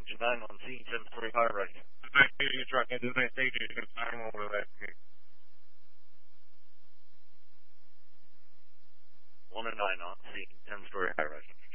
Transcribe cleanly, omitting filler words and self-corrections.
Engine 9 on scene, 7-story high rise. Truck into the station, I'm over that. 109 on scene, 10-story high rise.